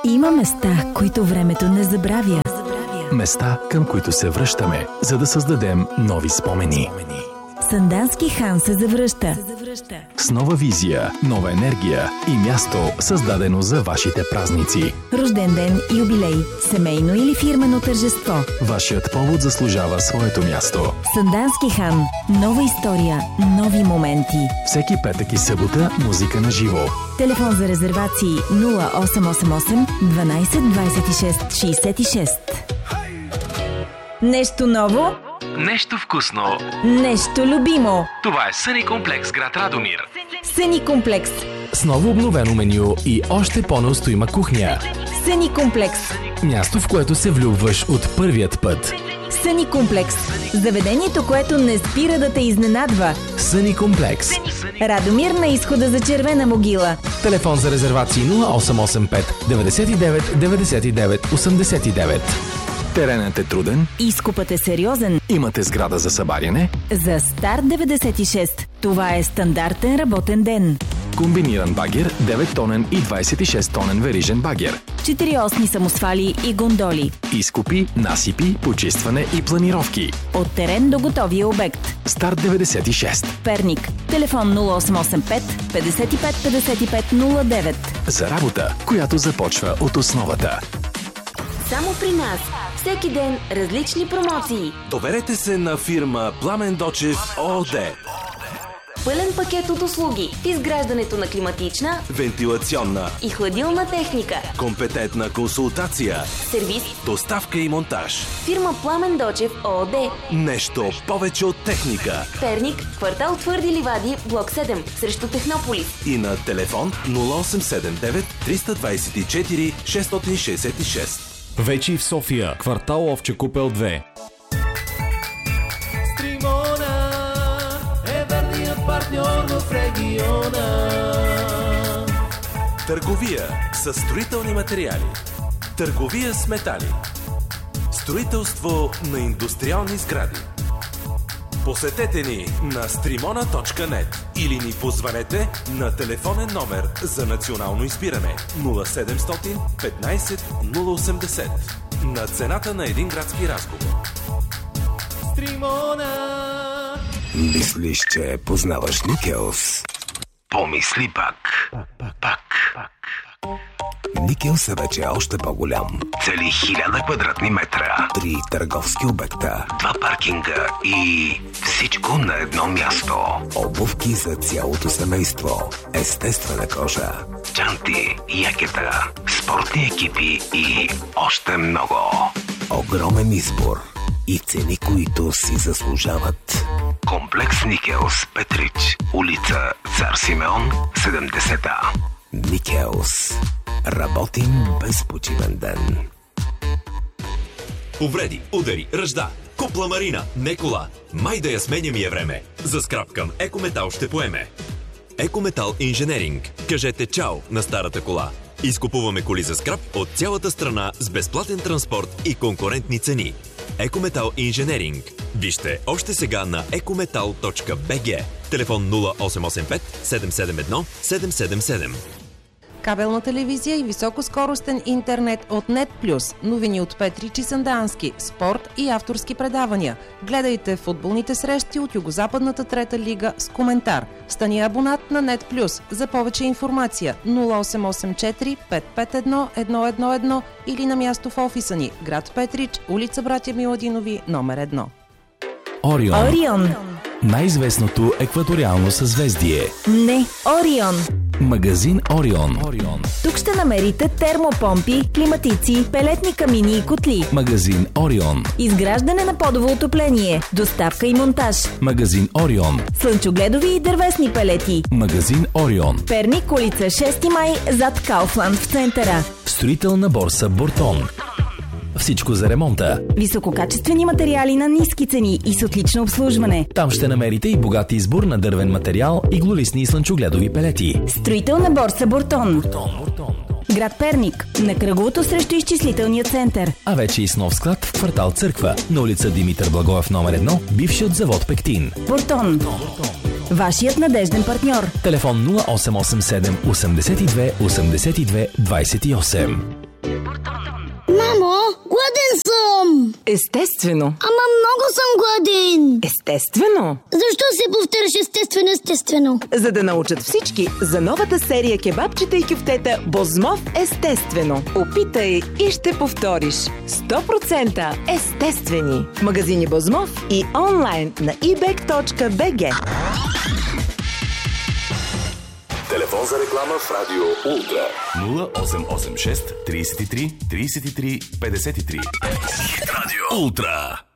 Има места, които времето не забравя. Места, към които се връщаме, за да създадем нови спомени. Сандански хан се завръща. С нова визия, нова енергия и място, създадено за вашите празници. Рожден ден, юбилей, семейно или фирмено тържество. Вашият повод заслужава своето място. Сандански хан. Нова история, нови моменти. Всеки петък и събота музика на живо. Телефон за резервации 0888 12 26 66. Нещо ново? Нещо вкусно. Нещо любимо. Това е Съни комплекс, град Радомир. Съни комплекс. С ново обновено меню и още по-неустоима кухня. Съни комплекс. Място, в което се влюбваш от първият път. Съни комплекс. Заведението, което не спира да те изненадва. Съни комплекс. Радомир на изхода за Червена могила. Телефон за резервации 0885 99 99 89. Теренът е труден. Изкупът е сериозен. Имате сграда за събаряне. За Старт 96 това е стандартен работен ден. Комбиниран багер, 9-тонен и 26-тонен верижен багер. 4-осни самосвали и гондоли. Изкупи, насипи, почистване и планировки. От терен до готовия обект. Старт 96. Перник. Телефон 0885 55 55 09. За работа, която започва от основата. Само при нас. Всеки ден различни промоции. Доверете се на фирма Пламен Дочев ООД. Пълен пакет от услуги в изграждането на климатична, вентилационна и хладилна техника. Компетентна консултация. Сервис. Доставка и монтаж. Фирма Пламен Дочев ООД. Нещо повече от техника. Перник, квартал Твърди ливади, блок 7, срещу Технополис. И на телефон 0879 324 666. Вече и в София, квартал Овче купел 2. Стримона е верният партньор в региона. Търговия с строителни материали. Търговия с метали. Строителство на индустриални сгради. Посетете ни на strimona.net или ни позванете на телефонен номер за национално избиране 0700 15 080 на цената на един градски разговор. Стримона. Мислиш, че познаваш Никелс? Помисли пак. Никелс е вече още по-голям. Цели 1000 квадратни метра. 3 търговски обекта. 2 паркинга и всичко на едно място. Обувки за цялото семейство. Естествена кожа. Чанти, якета, спортни екипи и още много. Огромен избор и цени, които си заслужават. Комплекс Никелс, Петрич, улица Цар Симеон, 70-та. Никелс. Работим без почивен ден. Повреди, удари, ръжда. Купла Марина, не кола. Май да я сменя ми е време. За скрап към Екометал ще поеме. Екометал Инженеринг. Кажете чао на старата кола. Изкупуваме коли за скрап от цялата страна с безплатен транспорт и конкурентни цени. Екометал Инженеринг. Вижте още сега на ecometal.bg. Телефон 0885 771 777. Кабелна телевизия и високоскоростен интернет от NetPlus. Новини от Петрич и Сандански, спорт и авторски предавания. Гледайте футболните срещи от Югозападната трета лига с коментар. Стани абонат на NetPlus. За повече информация 0884 551 111 или на място в офиса ни, град Петрич, улица Братя Миладинови, номер 1. Орион. Най-известното екваториално съзвездие. Не, Орион. Магазин Орион. Тук ще намерите термопомпи, климатици, пелетни камини и котли. Магазин Орион. Изграждане на подово отопление, доставка и монтаж. Магазин Орион. Слънчогледови и дървесни пелети. Магазин Орион. Перник, улица 6 май, зад Кауфланд в центъра. Строителна борса Бортон. Всичко за ремонта. Висококачествени материали на ниски цени и с отлично обслужване. Там ще намерите и богат избор на дървен материал, иглолистни и слънчогледови пелети. Строителна борса Бортон. Град Перник, на кръговото срещу изчислителния център. А вече и с нов склад в квартал Църква, на улица Димитър Благоев номер 1, бившият завод Пектин. Бортон. Вашият надежден партньор. Телефон 0887 82 82 28. Мамо, гладен съм! Естествено. Ама много съм гладен! Естествено. Защо се повтаряш естествено? За да научат всички за новата серия кебабчета и кюфтета Бозмов естествено. Опитай и ще повториш. 100% естествени. В магазини Бозмов и онлайн на ebek.bg. Телефон за реклама в Радио Ултра 0886 33 33 53. Радио Ултра.